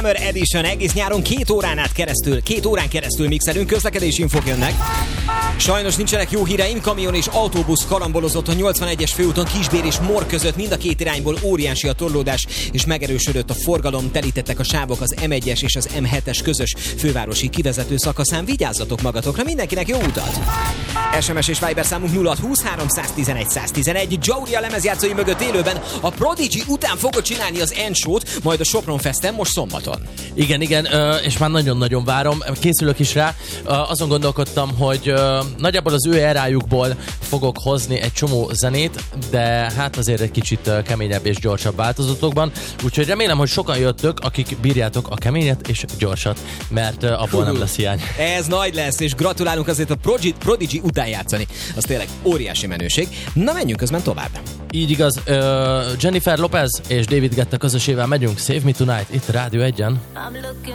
Summer Edition, egész nyáron 2 órán keresztül mixelünk, közlekedési infók jönnek. Sajnos nincsenek jó híreim, kamion és autóbusz karambolozott a 81-es főúton Kisbér és Mor között, mind a két irányból óriási a torlódás, és megerősödött a forgalom, telítettek a sávok az M1-es és az M7-es közös fővárosi kivezető szakaszán. Vigyázzatok magatokra, mindenkinek jó utat! SMS és Viber számunk 0620 311 111. Jouri a lemezjátszói mögött élőben a Prodigy után fogod csinálni az End-show-t, majd a Sopron Festen most szombaton. Igen, és már nagyon-nagyon várom. Készülök is rá. Azon gondolkodtam, hogy nagyjából az ő erájukból fogok hozni egy csomó zenét, de hát azért egy kicsit keményebb és gyorsabb változatokban. Úgyhogy remélem, hogy sokan jöttök, akik bírjátok a keményet és gyorsat, mert abból nem lesz hiány. Ez nagy lesz, és gratulálunk azért a Prodigy után játszani. Az tényleg óriási menőség. Na, menjünk közben tovább. Így igaz, Jennifer Lopez és David Guetta közösével megyünk. Save Me Tonight itt Rádió 1-en.